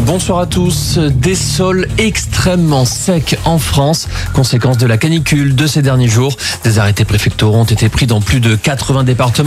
Bonsoir à tous. Des sols extrêmement secs en France, conséquence de la canicule de ces derniers jours. Des arrêtés préfectoraux ont été pris dans plus de 80 départements.